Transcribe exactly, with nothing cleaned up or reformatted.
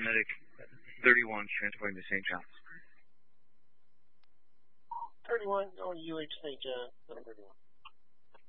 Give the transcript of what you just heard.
medic thirty-one transporting to Saint John's. thirty-one, going U H Saint John, thirty-one.